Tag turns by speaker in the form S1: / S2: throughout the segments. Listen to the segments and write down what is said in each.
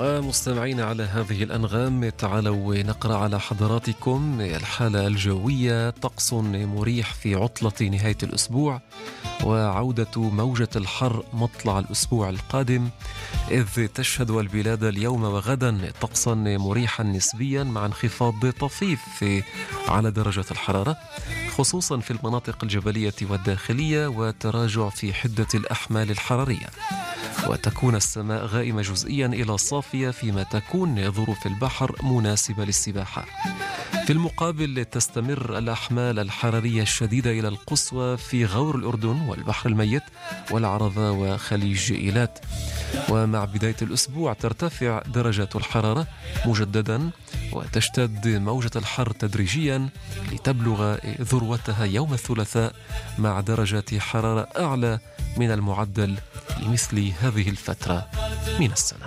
S1: ومستمعين على هذه الأنغام، تعالوا نقرأ على حضراتكم الحالة الجوية. طقس مريح في عطلة نهاية الأسبوع، وعودة موجة الحر مطلع الأسبوع القادم، إذ تشهد البلاد اليوم وغدا طقسا مريحا نسبيا مع انخفاض طفيف على درجة الحرارة، خصوصا في المناطق الجبلية والداخلية، وتراجع في حدة الأحمال الحرارية. وتكون السماء غائمة جزئيا إلى صافية، فيما تكون ظروف البحر مناسبة للسباحة. في المقابل تستمر الأحمال الحرارية الشديدة إلى القصوى في غور الأردن والبحر الميت والعرضة وخليج إيلات. ومع بداية الأسبوع ترتفع درجة الحرارة مجددا، وتشتد موجة الحر تدريجيا لتبلغ ذروتها يوم الثلاثاء مع درجة حرارة أعلى من المعدل لمثل هذه الفترة من السنة.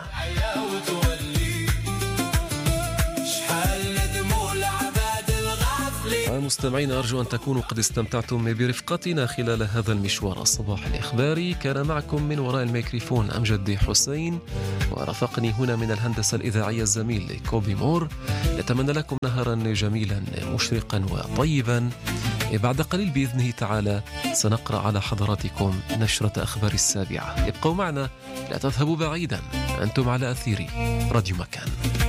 S1: مستمعين، أرجو أن تكونوا قد استمتعتم برفقتنا خلال هذا المشوار الصباح الإخباري. كان معكم من وراء الميكروفون أمجد حسين، ورافقني هنا من الهندسة الإذاعية الزميل كوبي مور. نتمنى لكم نهارا جميلا مشرقا وطيبا. بعد قليل بإذنه تعالى سنقرأ على حضراتكم نشرة أخبار 7. ابقوا معنا، لا تذهبوا بعيدا، أنتم على أثير راديو مكان.